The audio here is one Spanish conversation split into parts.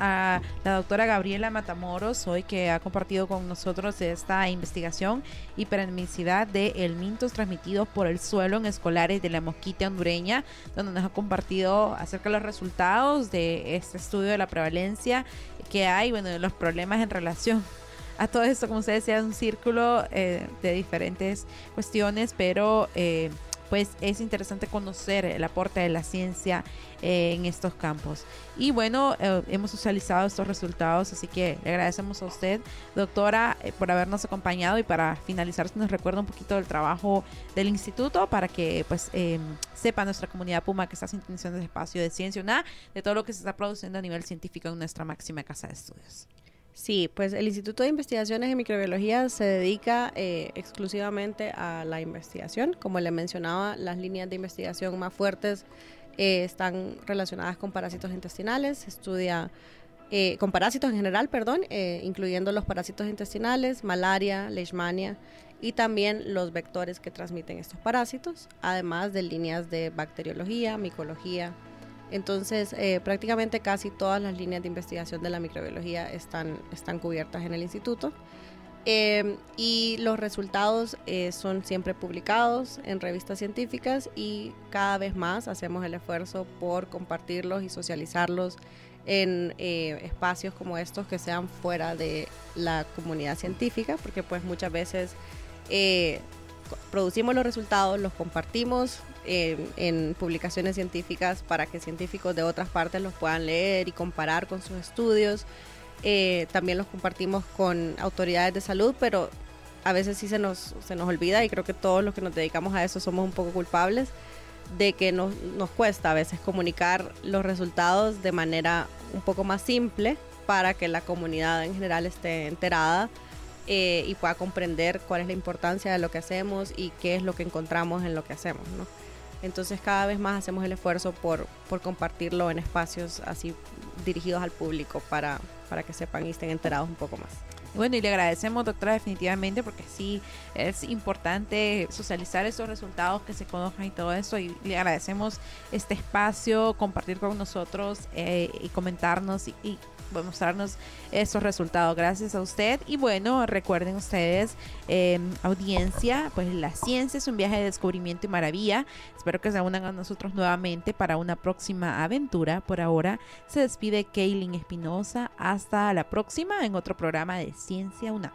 a la doctora Gabriela Matamoros hoy, que ha compartido con nosotros esta investigación hiperemicidad de helmintos transmitidos por el suelo en escolares de la Mosquita hondureña, donde nos ha compartido acerca de los resultados de este estudio de la prevalencia que hay, bueno, de los problemas en relación a todo esto. Como usted decía, es un círculo de diferentes cuestiones, pero pues es interesante conocer el aporte de la ciencia en estos campos. Y bueno, hemos socializado estos resultados, así que le agradecemos a usted, doctora, por habernos acompañado. Y para finalizar, nos recuerda un poquito del trabajo del instituto para que pues sepa nuestra comunidad Puma que está sintonizando el espacio de Ciencia UNA, de todo lo que se está produciendo a nivel científico en nuestra máxima casa de estudios. Sí, pues el Instituto de Investigaciones en Microbiología se dedica exclusivamente a la investigación. Como le mencionaba, las líneas de investigación más fuertes están relacionadas con parásitos intestinales. Se estudia con parásitos en general, incluyendo los parásitos intestinales, malaria, leishmania y también los vectores que transmiten estos parásitos, además de líneas de bacteriología, micología. Entonces, prácticamente casi todas las líneas de investigación de la microbiología están cubiertas en el instituto. Y los resultados son siempre publicados en revistas científicas, y cada vez más hacemos el esfuerzo por compartirlos y socializarlos en espacios como estos que sean fuera de la comunidad científica, porque pues muchas veces producimos los resultados, los compartimos en publicaciones científicas para que científicos de otras partes los puedan leer y comparar con sus estudios. También los compartimos con autoridades de salud, pero a veces sí se nos olvida, y creo que todos los que nos dedicamos a eso somos un poco culpables de que nos cuesta a veces comunicar los resultados de manera un poco más simple para que la comunidad en general esté enterada y pueda comprender cuál es la importancia de lo que hacemos y qué es lo que encontramos en lo que hacemos, ¿no? Entonces cada vez más hacemos el esfuerzo por compartirlo en espacios así dirigidos al público para que sepan y estén enterados un poco más. Bueno, y le agradecemos, doctora, definitivamente, porque sí es importante socializar esos resultados, que se conozcan y todo eso, y le agradecemos este espacio, compartir con nosotros y comentarnos y mostrarnos esos resultados. Gracias a usted. Y bueno, recuerden ustedes, audiencia, pues la ciencia es un viaje de descubrimiento y maravilla. Espero que se unan a nosotros nuevamente para una próxima aventura. Por ahora se despide Kaylin Espinosa. Hasta la próxima en otro programa de Ciencia UNA.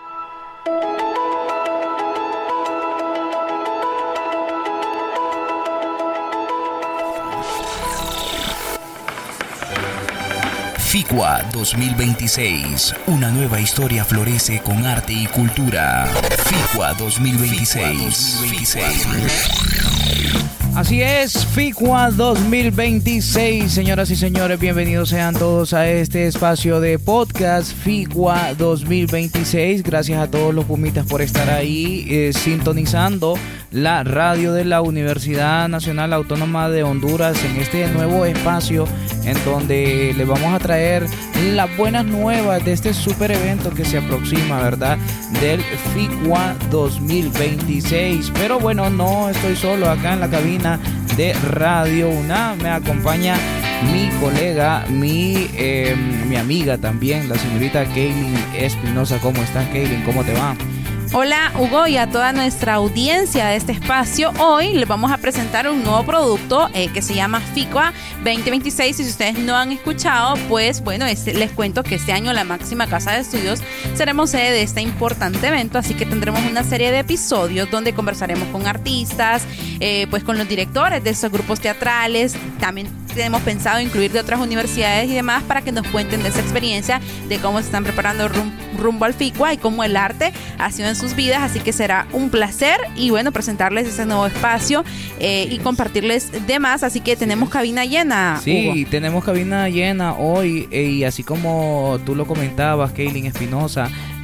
FICUA 2026, una nueva historia florece con arte y cultura. FICUA 2026. Así es, FICUA 2026, señoras y señores, bienvenidos sean todos a este espacio de podcast FICUA 2026. Gracias a todos los pumitas por estar ahí sintonizando la radio de la Universidad Nacional Autónoma de Honduras en este nuevo espacio en donde le vamos a traer las buenas nuevas de este super evento que se aproxima, ¿verdad? Del FICUA 2026. Pero bueno, no estoy solo acá en la cabina de Radio UNA. Me acompaña mi colega, mi amiga también, la señorita Kaylin Espinosa. ¿Cómo estás, Kaylin? ¿Cómo te va? Hola, Hugo, y a toda nuestra audiencia de este espacio. Hoy les vamos a presentar un nuevo producto que se llama FICUA 2026. Y si ustedes no han escuchado, pues bueno, les cuento que este año la máxima casa de estudios seremos sede de este importante evento, así que tendremos una serie de episodios donde conversaremos con artistas, pues con los directores de estos grupos teatrales. También hemos pensado incluir de otras universidades y demás para que nos cuenten de esa experiencia, de cómo se están preparando rumbo al FICUA y cómo el arte ha sido en sus vidas. Así que será un placer y bueno, presentarles ese nuevo espacio y compartirles demás. Así que tenemos cabina llena, Sí, Hugo. Tenemos cabina llena hoy y así como tú lo comentabas, Kaylin Espinosa,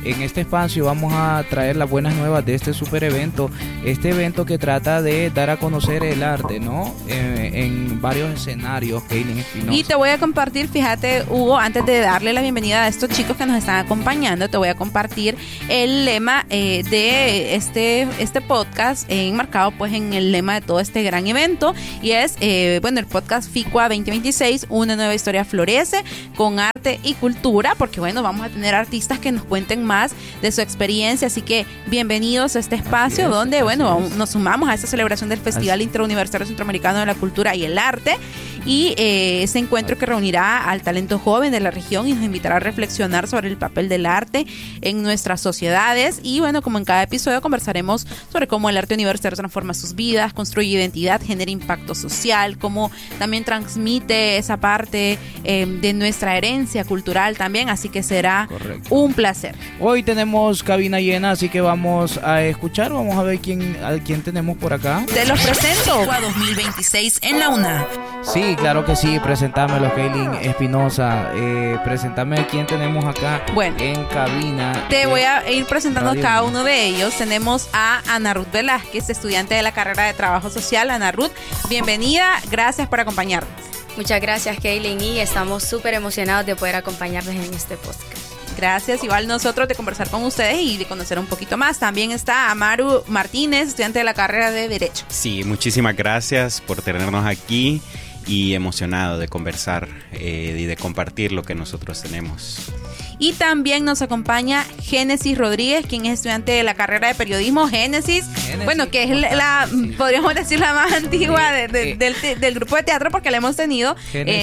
en este espacio vamos a traer las buenas nuevas de este super evento. Este evento que trata de dar a conocer el arte, ¿no? En varios escenarios, Kaylin Espinosa. Y te voy a compartir, fíjate, Hugo, antes de darle la bienvenida a estos chicos que nos están acompañando, te voy a compartir el lema de este podcast, enmarcado pues en el lema de todo este gran evento, y es, el podcast FICUA 2026, una nueva historia florece con arte y cultura, porque vamos a tener artistas que nos cuenten más de su experiencia, así que bienvenidos a este espacio donde, nos sumamos a esta celebración del Festival Interuniversitario Centroamericano de la Cultura y el Arte, y ese encuentro que reunirá al talento joven de la región y nos invitará a reflexionar sobre el papel del arte en nuestras sociedades. Y como en cada episodio conversaremos sobre cómo el arte universitario transforma sus vidas, construye identidad, genera impacto social, cómo también transmite esa parte de nuestra herencia cultural también, así que será un placer. Hoy tenemos cabina llena, así que vamos a escuchar, vamos a ver a quién tenemos por acá. Te los presento. FICUA 2026 en la UNA. Sí, claro que sí, presentámelo, Kaylin Espinosa. Preséntame a quién tenemos acá en cabina. Te voy a ir presentando a cada uno de ellos. Tenemos a Ana Ruth Velázquez, estudiante de la carrera de Trabajo Social. Ana Ruth, bienvenida, gracias por acompañarnos. Muchas gracias, Kaylin, y estamos súper emocionados de poder acompañarles en este podcast. Gracias, igual nosotros de conversar con ustedes y de conocer un poquito más. También está Amaru Martínez, estudiante de la carrera de Derecho. Sí, muchísimas gracias por tenernos aquí y emocionado de conversar y de compartir lo que nosotros tenemos. Y también nos acompaña Génesis Rodríguez, quien es estudiante de la carrera de periodismo. Génesis, que es podríamos decir la más antigua del grupo de teatro, porque la hemos tenido.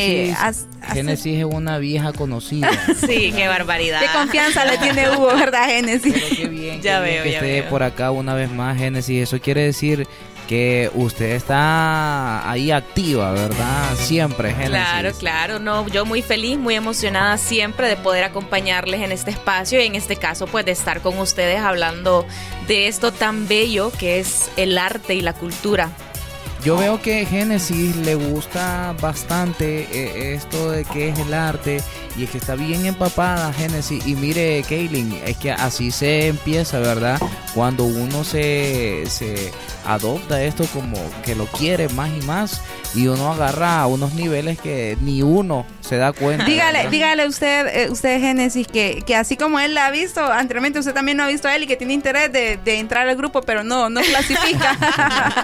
Génesis es una vieja conocida. Sí, qué barbaridad. Qué confianza le tiene Hugo, ¿verdad, Génesis? Pero qué bien, que esté por acá una vez más, Génesis. Eso quiere decir que usted está ahí activa, ¿verdad? Siempre, Génesis. Claro. No, yo muy feliz, muy emocionada siempre de poder acompañarles en este espacio y en este caso, pues, de estar con ustedes hablando de esto tan bello que es el arte y la cultura. Yo veo que Génesis le gusta bastante esto de qué es el arte, y es que está bien empapada, Génesis. Y mire, Kaylin, es que así se empieza, ¿verdad? Cuando uno se adopta esto como que lo quiere más y más, y uno agarra a unos niveles que ni uno se da cuenta. Dígale usted Génesis, que así como él la ha visto anteriormente, usted también lo ha visto a él y que tiene interés de entrar al grupo, pero no clasifica.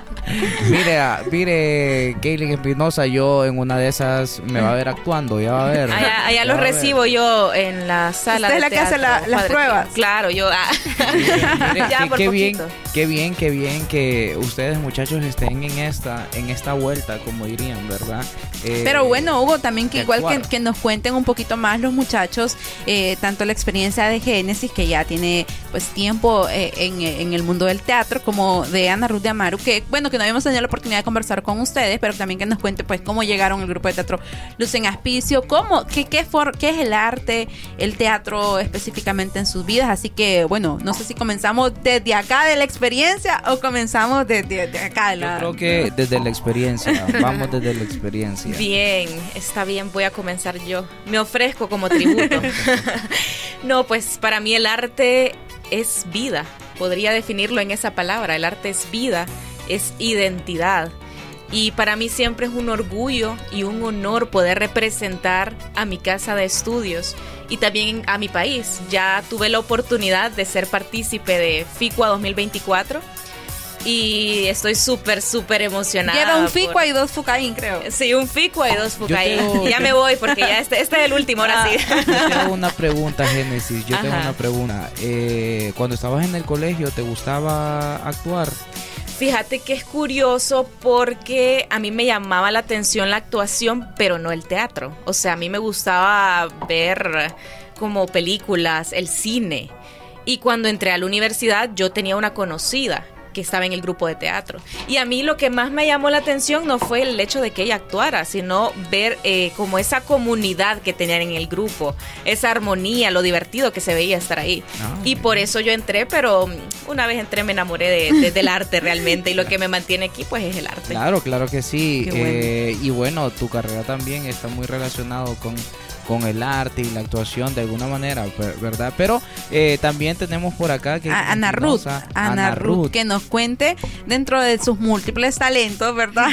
Mire, Kaylin Espinosa, yo en una de esas me va a ver actuando, ya va a ver. Allá los recibo yo en la sala. ¿Usted es la que hace las pruebas? Claro, yo. Ya, por poquito. Qué bien que ustedes, muchachos, estén en esta vuelta, como dirían, ¿verdad? Pero Hugo, también que igual que nos cuenten un poquito más los muchachos, tanto la experiencia de Génesis, que ya tiene pues tiempo en el mundo del teatro, como de Ana Ruth de Amaru, que no habíamos tenido la oportunidad de conversar con ustedes, pero también que nos cuente pues cómo llegaron al grupo de teatro Luz en Aspicio, qué es el arte, el teatro específicamente en sus vidas. Así que no sé si comenzamos desde acá de la experiencia o comenzamos desde acá de la... Yo creo que desde la experiencia, vamos desde la experiencia. Bien, está bien, voy a comenzar yo. Me ofrezco como tributo. No, pues para mí el arte es vida. Podría definirlo en esa palabra. El arte es vida, es identidad. Y para mí siempre es un orgullo y un honor poder representar a mi casa de estudios y también a mi país. Ya tuve la oportunidad de ser partícipe de FICUA 2024 y estoy súper emocionada. Lleva un FICUA y 2 FUCAIN, creo. Sí, un FICUA y 2 FUCAIN. Ya me voy porque ya este es el último, ahora sí. Yo tengo una pregunta, Génesis. Tengo una pregunta. Cuando estabas en el colegio, ¿te gustaba actuar? Fíjate que es curioso porque a mí me llamaba la atención la actuación, pero no el teatro. O sea, a mí me gustaba ver como películas, el cine. Y cuando entré a la universidad, yo tenía una conocida que estaba en el grupo de teatro. Y a mí lo que más me llamó la atención no fue el hecho de que ella actuara, sino ver como esa comunidad que tenían en el grupo, esa armonía, lo divertido que se veía estar ahí. Y por eso yo entré, pero una vez entré me enamoré del arte realmente, y lo que me mantiene aquí pues es el arte. Claro que sí. Y bueno, tu carrera también está muy relacionado el arte y la actuación de alguna manera, ¿verdad? Pero también tenemos por acá que Ana Ruth, que nos cuente dentro de sus múltiples talentos, ¿verdad?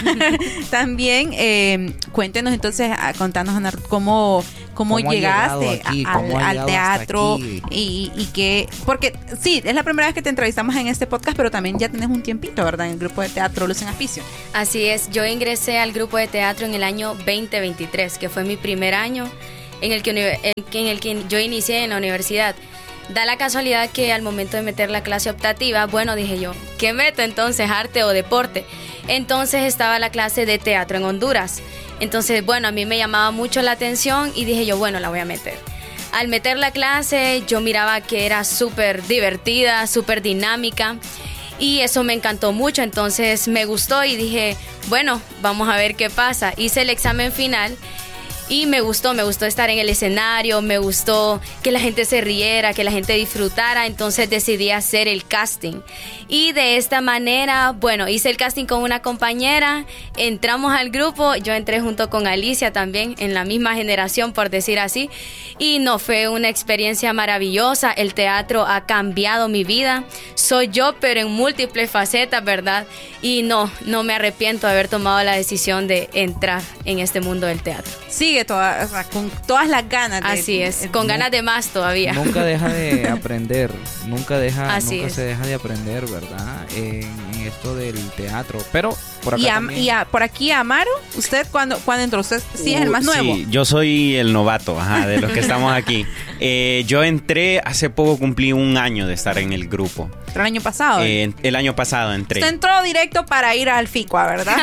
También cuéntenos entonces, contanos, Ana Ruth, cómo llegaste al teatro y que, porque sí, es la primera vez que te entrevistamos en este podcast, pero también ya tienes un tiempito, ¿verdad? En el grupo de teatro Luz en Aspicio. Así es, yo ingresé al grupo de teatro en el año 2023, que fue mi primer año en el que yo inicié en la universidad. Da la casualidad que al momento de meter la clase optativa, bueno, dije yo, ¿qué meto entonces, arte o deporte? Entonces estaba la clase de teatro en Honduras. Entonces, bueno, a mí me llamaba mucho la atención y dije yo, bueno, la voy a meter. Al meter la clase, yo miraba que era súper divertida, súper dinámica y eso me encantó mucho. Entonces me gustó y dije, bueno, vamos a ver qué pasa. Hice el examen final y me gustó estar en el escenario, me gustó que la gente se riera, que la gente disfrutara, entonces decidí hacer el casting. Y de esta manera, bueno, hice el casting con una compañera, entramos al grupo, yo entré junto con Alicia también, en la misma generación, por decir así, y no, fue una experiencia maravillosa, el teatro ha cambiado mi vida, soy yo, pero en múltiples facetas, ¿verdad? Y no me arrepiento de haber tomado la decisión de entrar en este mundo del teatro. Sigue con todas las ganas. Así es, con ganas de más todavía. Nunca deja de aprender, nunca se es. deja de aprender, ¿verdad? En esto del teatro. Pero por acá por aquí, Amaru, ¿usted cuándo entró? ¿Usted sí es el más nuevo? Sí, yo soy el novato, de los que estamos aquí. Yo entré, hace poco cumplí un año de estar en el grupo. ¿El año pasado? El año pasado entré. Usted entró directo para ir al FICUA, ¿verdad?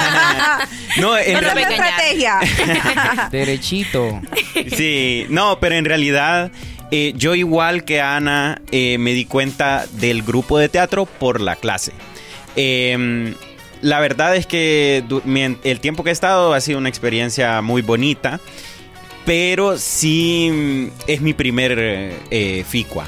No, en estrategia. Derechito. Sí, no, pero en realidad yo igual que Ana me di cuenta del grupo de teatro por la clase. La verdad es que el tiempo que he estado ha sido una experiencia muy bonita, pero sí es mi primer FICUA.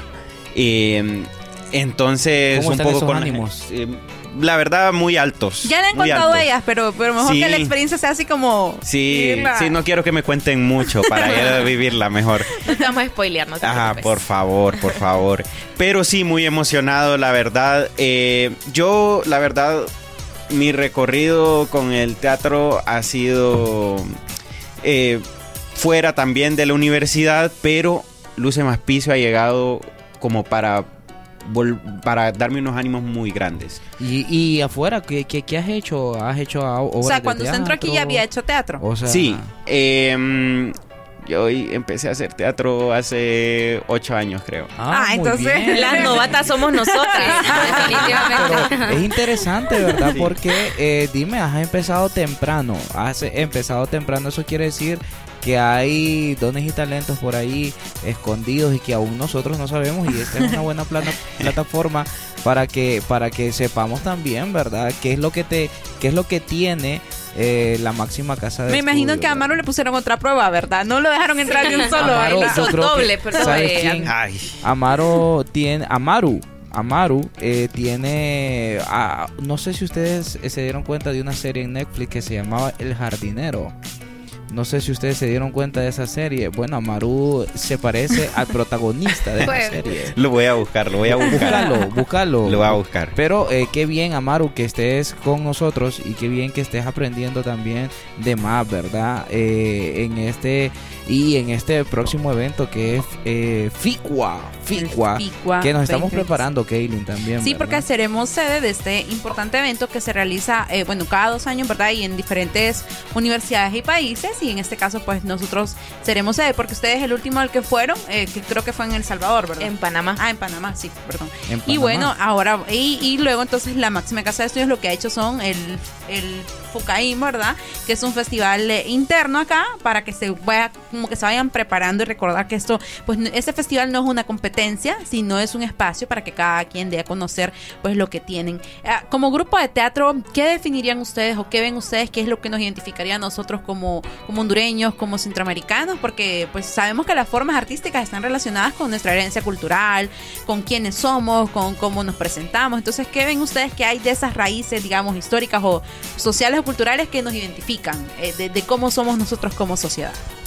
Entonces, ¿cómo están un poco esos con ánimos? La verdad, muy altos. Ya le han contado a ellas, pero mejor sí, que la experiencia sea así como... Sí, no quiero que me cuenten mucho para ir a vivirla mejor. No te vamos a spoilear, no te preocupes. Por favor. Pero sí, muy emocionado, la verdad. Yo, la verdad, mi recorrido con el teatro ha sido fuera también de la universidad, pero Luz en Aspicio ha llegado como para darme unos ánimos muy grandes. Y afuera, ¿qué has hecho? ¿Has hecho obras? O sea, cuando usted entró aquí ya había hecho teatro. O sea, sí. Yo empecé a hacer teatro hace 8 años, creo. Entonces bien. Las novatas somos nosotras. Definitivamente. Pero es interesante, ¿verdad? Sí. Porque, dime, has empezado temprano. Eso quiere decir que hay dones y talentos por ahí escondidos y que aún nosotros no sabemos, y esta es una buena plataforma para que sepamos también, ¿verdad? qué es lo que tiene la máxima casa de Me imagino estudio, que a Amaru le pusieron otra prueba, ¿verdad? No lo dejaron entrar de un solo. Amaru, hizo doble, perdón. ¿Sabes quién? Amaru tiene no sé si ustedes se dieron cuenta de una serie en Netflix que se llamaba El Jardinero. No sé si ustedes se dieron cuenta de esa serie. Bueno, Amaru se parece al protagonista de la serie. Lo voy a buscar. Búscalo. Lo voy a buscar. Pero qué bien, Amaru, que estés con nosotros y qué bien que estés aprendiendo también de más, ¿verdad? En este próximo evento que es FICUA, que nos estamos preparando, Kaylin, también. Sí, ¿verdad? porque seremos sede de este importante evento que se realiza, cada 2 años, ¿verdad? Y en diferentes universidades y países. Y en este caso, pues nosotros seremos sede, porque ustedes el último al que fueron, que creo que fue en El Salvador, ¿verdad? En Panamá. En Panamá, sí, perdón. Y bueno, ahora, y luego entonces la máxima casa de estudios lo que ha hecho son el FUCAIM, ¿verdad? Que es un festival interno acá, para que se vayan preparando y recordar que esto, pues este festival no es una competencia, sino es un espacio para que cada quien dé a conocer pues lo que tienen. Como grupo de teatro, ¿qué definirían ustedes o qué ven ustedes que es lo que nos identificaría a nosotros como hondureños, como centroamericanos? Porque pues sabemos que las formas artísticas están relacionadas con nuestra herencia cultural, con quiénes somos, con cómo nos presentamos. Entonces, ¿qué ven ustedes que hay de esas raíces, digamos, históricas o sociales o culturales que nos identifican de cómo somos nosotros como sociedad?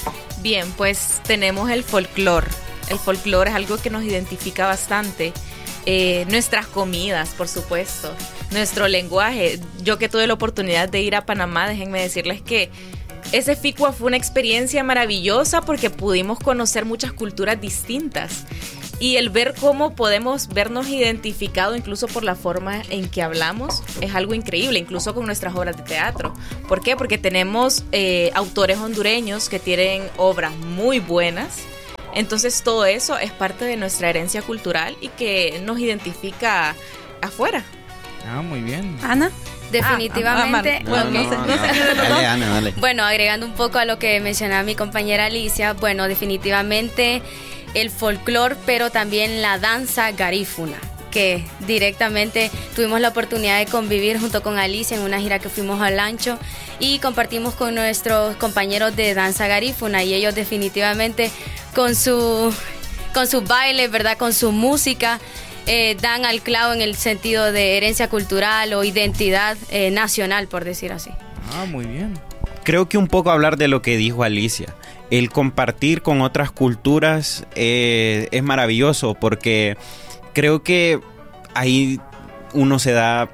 Bien, pues tenemos el folclore. El folclore es algo que nos identifica bastante. Nuestras comidas, por supuesto. Nuestro lenguaje. Yo que tuve la oportunidad de ir a Panamá, déjenme decirles que ese FICUA fue una experiencia maravillosa porque pudimos conocer muchas culturas distintas. Y el ver cómo podemos vernos identificados incluso por la forma en que hablamos es algo increíble, incluso con nuestras obras de teatro. ¿Por qué? Porque tenemos autores hondureños que tienen obras muy buenas. Entonces todo eso es parte de nuestra herencia cultural y que nos identifica afuera. Ah, muy bien. Ana. Definitivamente. Dale, Ana, dale. Bueno, agregando un poco a lo que mencionaba mi compañera Alicia, bueno, definitivamente el folclore, pero también la danza garífuna, que directamente tuvimos la oportunidad de convivir junto con Alicia en una gira que fuimos a Lancho y compartimos con nuestros compañeros de danza garífuna y ellos definitivamente con su baile, ¿verdad? Con su música dan al clavo en el sentido de herencia cultural o identidad nacional, por decir así. Ah, muy bien. Creo que un poco hablar de lo que dijo Alicia. El compartir con otras culturas es maravilloso porque creo que ahí uno se da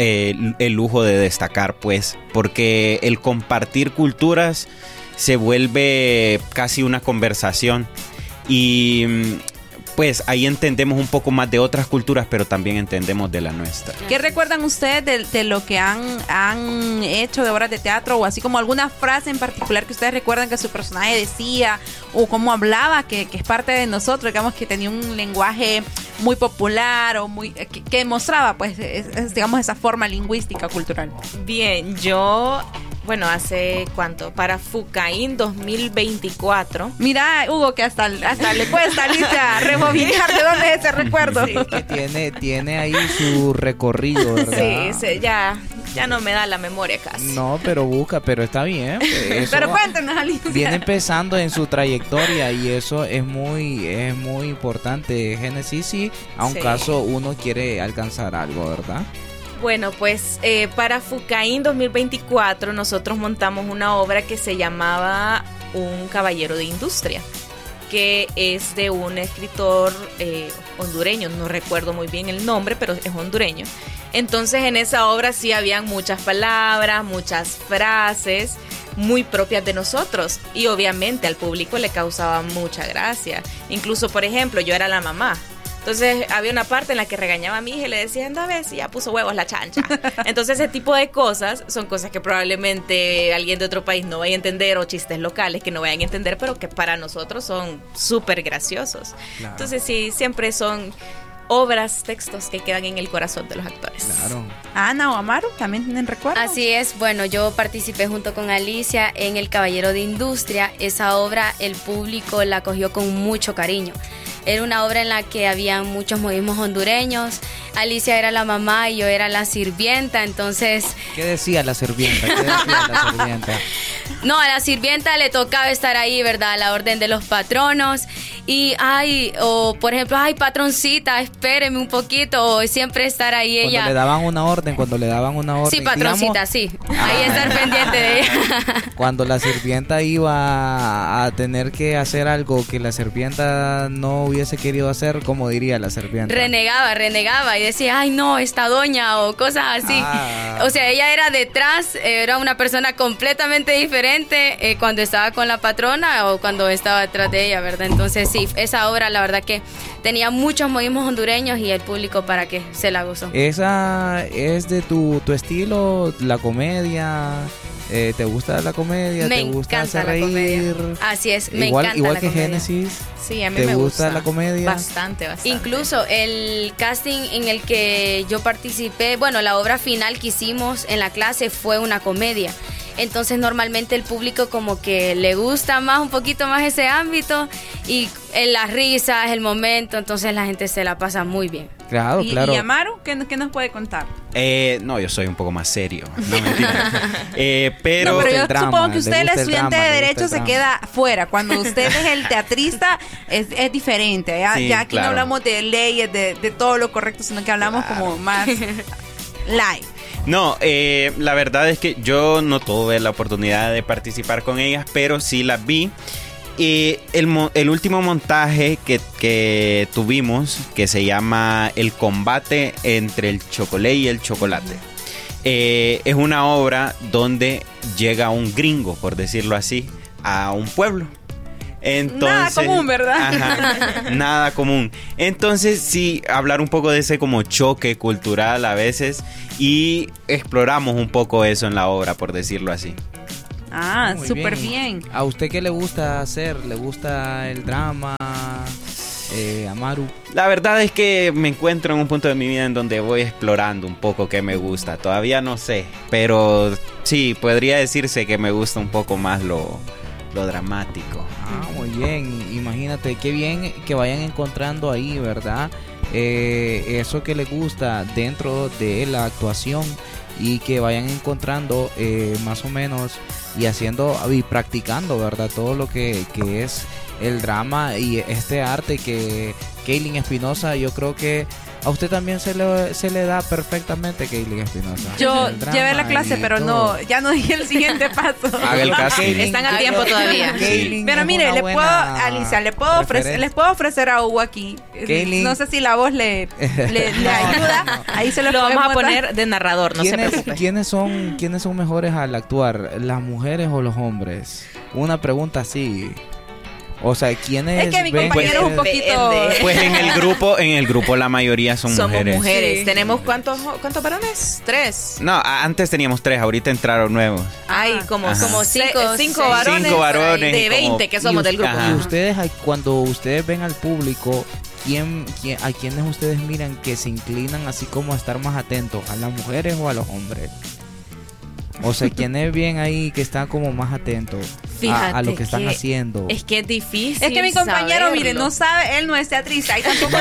el lujo de destacar, pues, porque el compartir culturas se vuelve casi una conversación y pues ahí entendemos un poco más de otras culturas, pero también entendemos de la nuestra. ¿Qué recuerdan ustedes de lo que han hecho de obras de teatro o así como alguna frase en particular que ustedes recuerdan que su personaje decía o cómo hablaba, que es parte de nosotros, digamos que tenía un lenguaje muy popular o muy que mostraba pues digamos esa forma lingüística cultural? Bien, yo... Bueno, ¿hace cuánto? Para FUCAIN 2024. Mira, Hugo, que hasta le cuesta, Alicia, rebobinar de dónde es ese recuerdo. Sí, que tiene ahí su recorrido, ¿verdad? Sí, ya no me da la memoria casi. No, pero está bien. Pero cuéntanos, Alicia. Viene empezando en su trayectoria y eso es muy importante. Génesis, sí, a un caso uno quiere alcanzar algo, ¿verdad? Bueno, pues para FUCAIN 2024 nosotros montamos una obra que se llamaba Un caballero de industria, que es de un escritor hondureño, no recuerdo muy bien el nombre, pero es hondureño. Entonces en esa obra sí habían muchas palabras, muchas frases muy propias de nosotros y obviamente al público le causaba mucha gracia. Incluso, por ejemplo, yo era la mamá. Entonces había una parte en la que regañaba a mi hija y le decía, anda a ver si ya puso huevos la chancha. Entonces ese tipo de cosas son cosas que probablemente alguien de otro país no vaya a entender o chistes locales que no vayan a entender, pero que para nosotros son súper graciosos. Claro. Entonces sí, siempre son obras, textos que quedan en el corazón de los actores. Claro. Ana o Amaru también tienen recuerdos. Así es, bueno, yo participé junto con Alicia en El Caballero de Industria. Esa obra el público la cogió con mucho cariño. Era una obra en la que había muchos modismos hondureños. Alicia era la mamá y yo era la sirvienta, entonces... ¿Qué decía la sirvienta? No, a la sirvienta le tocaba estar ahí, ¿verdad? A la orden de los patronos. Y, por ejemplo, patroncita, espéreme un poquito. O siempre estar ahí ella. Cuando le daban una orden. Sí, patroncita, digamos, sí. Ahí estar pendiente de ella. Cuando la sirvienta iba a tener que hacer algo que la sirvienta no hubiese querido hacer, ¿cómo diría la sirvienta? Renegaba y decía, ay no, esta doña o cosas así. O sea, ella era detrás, era una persona completamente diferente cuando estaba con la patrona o cuando estaba detrás de ella, ¿verdad? Entonces sí, esa obra la verdad que tenía muchos modismos hondureños y el público para que se la gozó. ¿Esa es de tu estilo, la comedia? ¿Te gusta la comedia? Me ¿Te gusta encanta hacer la reír? comedia. Así es, me igual, encanta igual la que comedia. Génesis. Sí, a mí ¿Te me gusta la comedia? Bastante. Incluso el casting en el que yo participé, bueno, la obra final que hicimos en la clase fue una comedia. Entonces normalmente el público como que le gusta más, un poquito más ese ámbito y las risas, el momento, entonces la gente se la pasa muy bien. Claro. ¿Y Amaru? ¿Qué nos puede contar? No, yo soy un poco más serio. No, mentira. Pero yo drama, supongo que usted, el estudiante de Derecho, se drama. queda fuera. Cuando usted es el teatrista, es diferente. Ya aquí no hablamos de leyes, de todo lo correcto, sino que hablamos como más live. No, la verdad es que yo no tuve la oportunidad de participar con ellas, pero sí las vi. el último montaje que tuvimos, que se llama El combate entre el chocolate y el chocolate, es una obra donde llega un gringo, por decirlo así, a un pueblo. Entonces, nada común, ¿verdad? Ajá, nada común. Entonces, sí, hablar un poco de ese como choque cultural a veces, y exploramos un poco eso en la obra, por decirlo así. Ah, Muy súper bien. ¿A usted qué le gusta hacer? ¿Le gusta el drama? Amaru. La verdad es que me encuentro en un punto de mi vida en donde voy explorando un poco qué me gusta. Todavía no sé, pero sí, podría decirse que me gusta un poco más lo dramático. Ah, muy bien. Imagínate, qué bien que vayan encontrando ahí, ¿verdad? Eso que les gusta dentro de la actuación, y que vayan encontrando más o menos y haciendo y practicando, ¿verdad? Todo lo que es el drama y este arte que Kaylin Espinosa, yo creo que a usted también se le da perfectamente, Kaylin Espinosa. Yo El drama llevé la clase, y pero todo. no, ya no dije el siguiente paso. Haga el casting. Están a tiempo todavía. Kaylin Pero es mire, una Alicia, buena les puedo ofrecer a Hugo aquí. Kaylin. No sé si la voz le ayuda. Ahí se Lo vamos a podemos dar. poner de narrador, no se preocupe. ¿Quiénes son mejores al actuar? ¿Las mujeres o los hombres? Una pregunta así. O sea, ¿quiénes Es que mi ven- compañero es un poquito... Pues en el grupo la mayoría son Somos mujeres. mujeres. Sí. ¿Tenemos cuántos varones? 3. No, antes teníamos 3, ahorita entraron nuevos. Hay como Ajá. cinco seis. varones, 5 varones de y como- 20 que somos del grupo. Ajá. Y ustedes, cuando ustedes ven al público, ¿a quiénes ustedes miran que se inclinan así como a estar más atentos? ¿A las mujeres o a los hombres? O sea, ¿quiénes ven ahí que están como más atentos a lo que están haciendo? Es que es difícil. Es que mi compañero, saberlo. mire, no sabe, él no es teatrista y tampoco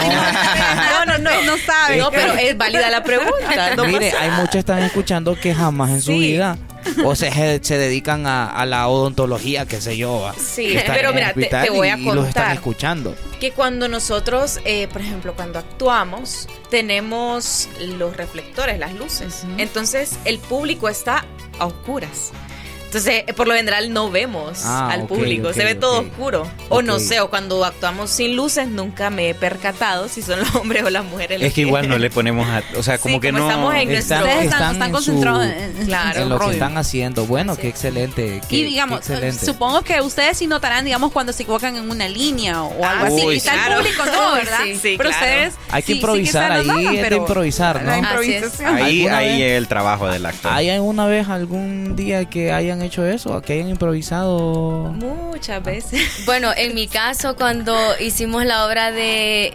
No. no sabe. No, pero es válida la pregunta. No Mire, pasa hay muchos que están escuchando que jamás en su Sí. vida o se dedican a la odontología, qué sé yo. Sí, que están pero en el mira, te hospital voy a y los están contar. escuchando. que cuando nosotros, por ejemplo, cuando actuamos, tenemos los reflectores, las luces. Entonces, el público está a oscuras. Entonces, por lo general no vemos al ok, público, ok, se ve todo ok. oscuro. O no Ok. sé, o cuando actuamos sin luces, nunca me he percatado si son los hombres o las mujeres. Es que igual no le ponemos o sea, como Sí, que como no estamos en Están- Ustedes están en su- concentrados en Claro, en lo que rollo. están haciendo. Bueno, Así qué es. excelente. Y digamos, qué excelente. supongo que ustedes sí notarán, digamos, cuando se equivocan en una línea o algo así. uy, Quizá claro. el público no, ¿verdad? Sí, pero claro. ustedes Hay que sí, improvisar, quizá lo ahí notan, es de pero improvisar, ¿no? la Así es. improvisación. ahí ¿Alguna es vez? el trabajo del actor. ¿Hay alguna vez, algún día que hayan hecho eso? ¿Que hayan improvisado? Muchas veces. Bueno, en mi caso, cuando hicimos la obra de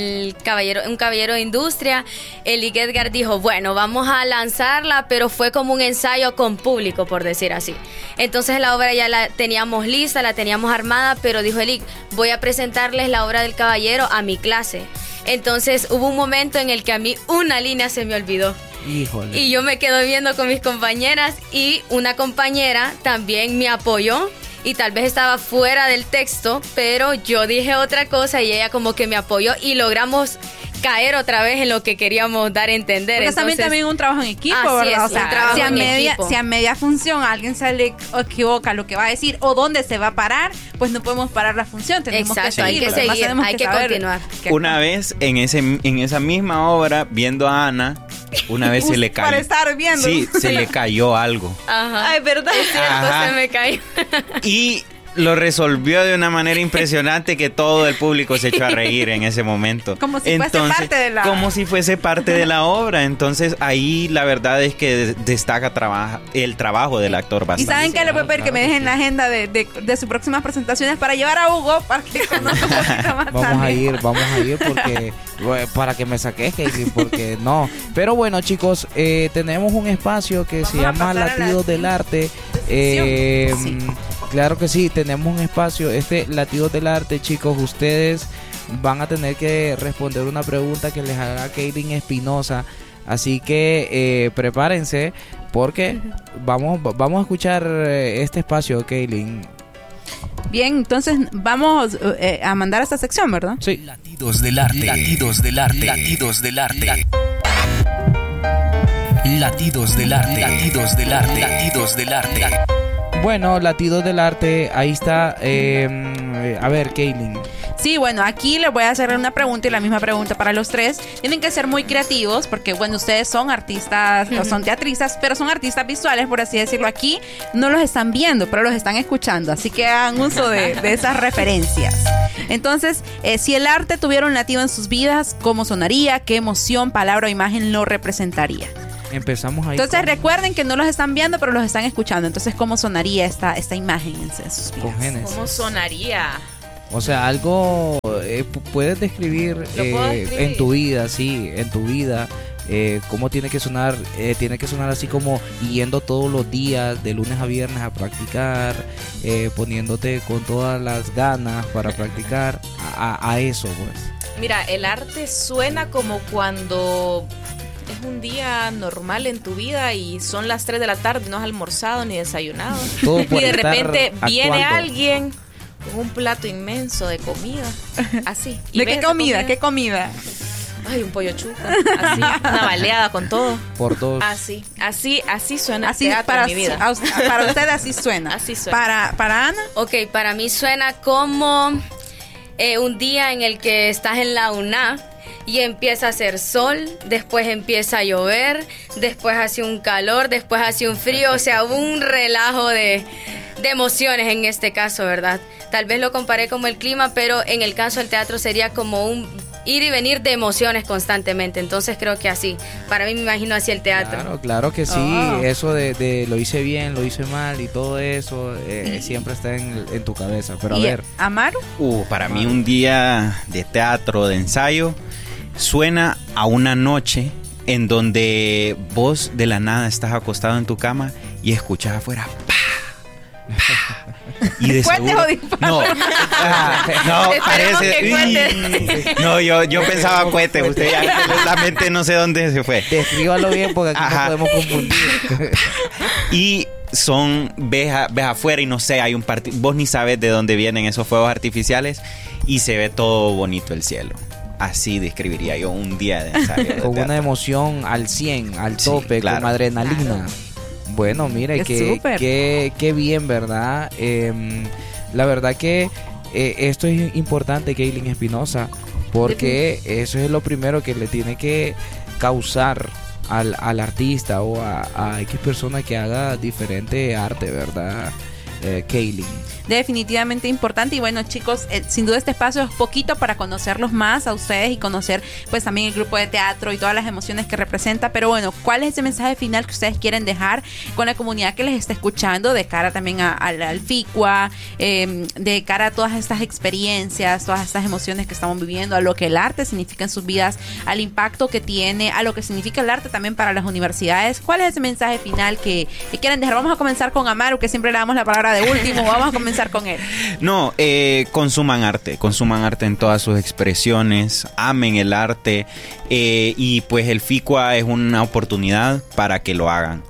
Un caballero de industria, el Edgar dijo, bueno, vamos a lanzarla, pero fue como un ensayo con público, por decir así. Entonces la obra ya la teníamos lista, la teníamos armada, pero dijo Elic, voy a presentarles la obra del caballero a mi clase. Entonces hubo un momento en el que a mí una línea se me olvidó. Híjole. Y yo me quedo viendo con mis compañeras y una compañera también me apoyó y tal vez estaba fuera del texto, pero yo dije otra cosa y ella como que me apoyó y logramos caer otra vez en lo que queríamos dar a entender. Porque Entonces, también un trabajo en equipo, así ¿verdad? es, un trabajo si a en media, equipo. si a media función a alguien se le equivoca lo que va a decir o dónde se va a parar, pues no podemos parar la función. Tenemos Exacto, que hay seguir, que los demás seguir, tenemos hay que saber continuar. qué Una vez en esa misma obra, viendo a Ana, una vez se le cayó. Para estar viendo. Sí, se le cayó algo. Ajá. Ay, ¿verdad? Es cierto, Ajá. se me cayó. Y lo resolvió de una manera impresionante que todo el público se echó a reír en ese momento. Como si fuese parte de la... Como si fuese parte de la obra. Entonces ahí la verdad es que destaca el trabajo del actor Y bastante. saben que le voy a pedir que me dejen la agenda de sus próximas presentaciones para llevar a Hugo para que conozca un poquito más Vamos a también. ir porque para que me saques, Kaylin, porque no. Pero bueno, chicos, tenemos un espacio que se Vamos a llama pasar a la Latidos del Arte. Claro que sí, tenemos un espacio, Latidos del Arte, chicos. Ustedes van a tener que responder una pregunta que les haga Kaylin Espinosa. Así que prepárense porque vamos a escuchar este espacio, Kaylin. Bien, entonces vamos a mandar a esta sección, ¿verdad? Sí. Latidos del arte. Latidos del arte. Latidos del arte. Latidos del arte. Latidos del arte. Latidos del arte. Bueno, Latidos del Arte, ahí está A ver, Kaylin. Sí, bueno, aquí les voy a hacer una pregunta y la misma pregunta para los tres. Tienen que ser muy creativos porque, bueno, ustedes son artistas, o son teatristas, pero son artistas visuales, por así decirlo. Aquí no los están viendo, pero los están escuchando, así que hagan uso de esas referencias. Entonces, si el arte tuviera un latido en sus vidas, ¿cómo sonaría? ¿Qué emoción, palabra o imagen lo representaría? Empezamos ahí. Entonces recuerden que no los están viendo, pero los están escuchando. Entonces, ¿cómo sonaría esta imagen en sus vidas? ¿Cómo sonaría? O sea, algo puedes describir en tu vida, sí, en tu vida. Cómo tiene que sonar así como yendo todos los días de lunes a viernes a practicar, poniéndote con todas las ganas para practicar a eso, pues. Mira, el arte suena como cuando es un día normal en tu vida y son las 3 de la tarde, no has almorzado ni desayunado. Todo y por de estar repente viene actuando. alguien con un plato inmenso de comida, así. Y ¿De ves qué esa comida? ¿Qué comida? Ay, un pollo chuco, así, una baleada con todo. Por dos. Así suena Así el teatro para en mi vida. para usted así suena. Así suena. Para Ana. Ok, para mí suena como un día en el que estás en la UNA y empieza a hacer sol, después empieza a llover, después hace un calor, después hace un frío, o sea, un relajo de emociones en este caso, ¿verdad? Tal vez lo comparé como el clima, pero en el caso del teatro sería como un ir y venir de emociones constantemente. Entonces creo que así, para mí me imagino así el teatro. Claro que sí. Eso de lo hice bien, lo hice mal y todo eso siempre está en tu cabeza. Pero a ver. ¿Amaru? Para mí un día de teatro, de ensayo, suena a una noche en donde vos de la nada estás acostado en tu cama y escuchas afuera ¡pah! ¡pah! Y de seguro no parece no, yo pensaba cohete, usted ya la mente no sé dónde se fue. Descríbalo bien porque aquí no podemos confundir. Y ves afuera y no sé, hay un vos ni sabes de dónde vienen esos fuegos artificiales y se ve todo bonito el cielo. Así describiría yo un día de ensayo. Con una emoción al 100, al tope, sí, claro, con adrenalina. Claro. Bueno, mire, qué bien, ¿verdad? La verdad que esto es importante, Kaylin Espinosa, porque eso es lo primero que le tiene que causar al artista o a X persona que haga diferente arte, ¿verdad? Kaylin. Definitivamente importante. Y bueno, chicos, sin duda este espacio es poquito para conocerlos más a ustedes y conocer pues también el grupo de teatro y todas las emociones que representa. Pero bueno, ¿cuál es ese mensaje final que ustedes quieren dejar con la comunidad que les está escuchando de cara también al FICUA, de cara a todas estas experiencias, todas estas emociones que estamos viviendo, a lo que el arte significa en sus vidas, al impacto que tiene, a lo que significa el arte también para las universidades? ¿Cuál es ese mensaje final que quieren dejar? Vamos a comenzar con Amaru, que siempre le damos la palabra de último. Vamos a comenzar con él. No, consuman arte en todas sus expresiones, amen el arte, y pues el FICUA es una oportunidad para que lo hagan.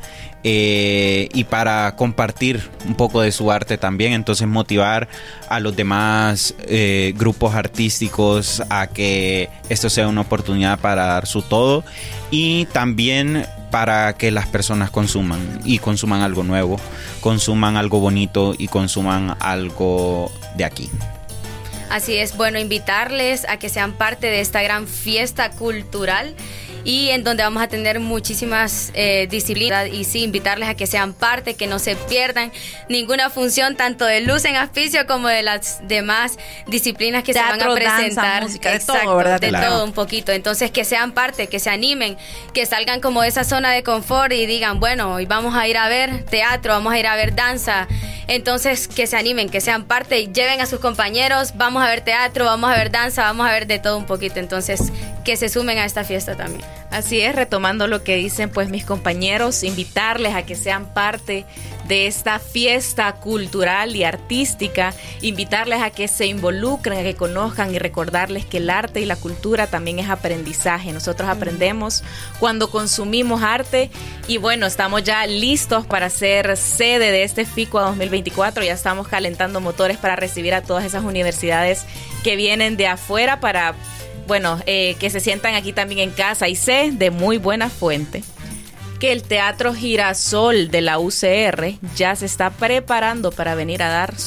Y para compartir un poco de su arte también, entonces motivar a los demás grupos artísticos a que esto sea una oportunidad para dar su todo y también para que las personas consuman algo nuevo, consuman algo bonito y consuman algo de aquí. Así es, bueno, invitarles a que sean parte de esta gran fiesta cultural y en donde vamos a tener muchísimas disciplinas y sí, invitarles a que sean parte, que no se pierdan ninguna función tanto de Luz en Auspicio como de las demás disciplinas que teatro, se van a presentar. Danza, música, exacto, de todo, ¿verdad? De claro. todo un poquito. Entonces que sean parte, que se animen, que salgan como de esa zona de confort y digan, bueno, hoy vamos a ir a ver teatro, vamos a ir a ver danza. Entonces que se animen, que sean parte, lleven a sus compañeros, vamos a ver teatro, vamos a ver danza, vamos a ver de todo un poquito. Entonces que se sumen a esta fiesta también. Así es, retomando lo que dicen pues mis compañeros, invitarles a que sean parte de esta fiesta cultural y artística, invitarles a que se involucren, a que conozcan y recordarles que el arte y la cultura también es aprendizaje. Nosotros aprendemos cuando consumimos arte y bueno, estamos ya listos para ser sede de este FICUA 2024, ya estamos calentando motores para recibir a todas esas universidades que vienen de afuera para... Bueno, que se sientan aquí también en casa y sé de muy buena fuente que el Teatro Girasol de la UCR ya se está preparando para venir a dar su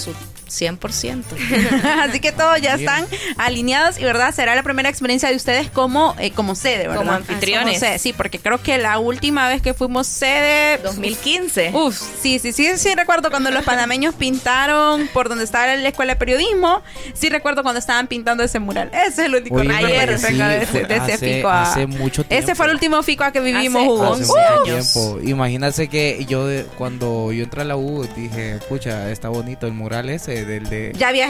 100%. Así que todos ya están alineados y, ¿verdad? Será la primera experiencia de ustedes como sede, ¿verdad? Como anfitriones. Como sede, sí, porque creo que la última vez que fuimos sede... 2015. Uf, sí, recuerdo cuando los panameños pintaron por donde estaba la escuela de periodismo. Sí recuerdo cuando estaban pintando ese mural. Ese es el único recuerdo que tengo de ese FICUA. Hace mucho tiempo. Ese fue el último FICUA que vivimos, Hugo. 11 años. Tiempo. Imagínate que yo cuando yo entré a la U dije, pucha, está bonito el mural ese del de... Ya habías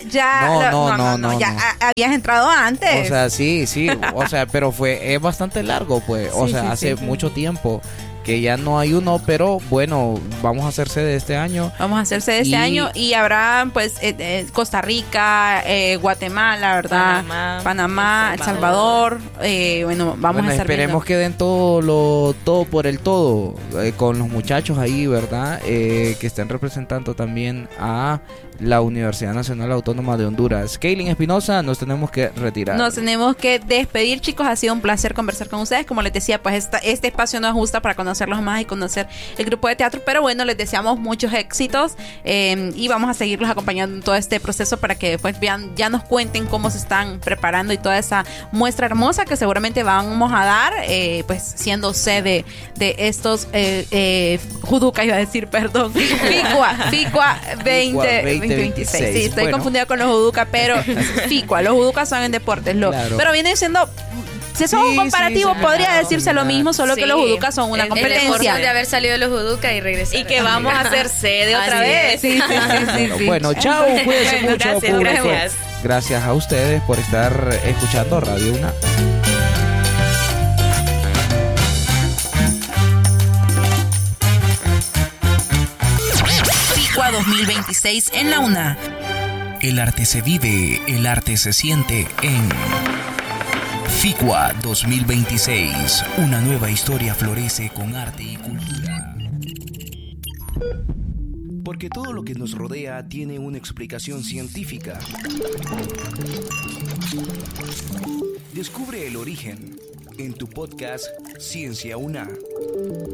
entrado antes. O sea, sí, o sea, pero es bastante largo, pues, o sea, hace mucho tiempo que ya no hay uno, pero bueno, vamos a hacer sede este año. Y habrá pues Costa Rica, Guatemala, ¿verdad? Panamá, El Salvador. Vamos a estar esperemos que den todo por el todo con los muchachos ahí, ¿verdad? Que estén representando también a la Universidad Nacional Autónoma de Honduras. Kaylin Espinosa, nos tenemos que retirar. Nos tenemos que despedir, chicos. Ha sido un placer conversar con ustedes. Como les decía, pues este espacio nos gusta para conocerlos más y conocer el grupo de teatro. Pero bueno, les deseamos muchos éxitos y vamos a seguirlos acompañando en todo este proceso para que después vean, ya nos cuenten cómo se están preparando y toda esa muestra hermosa que seguramente vamos a dar, pues siendo sede de estos Juduca, iba a decir, perdón, FICUA 2026. Sí, estoy confundida con los Juduca, pero FICUA, los Juduca son en deportes, claro. Pero vienen siendo... Si son un comparativo, podría decirse lo mismo, solo que los Juduca son una competencia. De haber salido los Juduca y regresar. Y que vamos a hacer sede otra vez. Sí. Bueno, chao, cuídense mucho. Gracias. Gracias a ustedes por estar escuchando Radio UNA. FICUA 2026 en la UNA. El arte se vive, el arte se siente en FICUA 2026. Una nueva historia florece con arte y cultura. Porque todo lo que nos rodea tiene una explicación científica. Descubre el origen en tu podcast Ciencia UNA.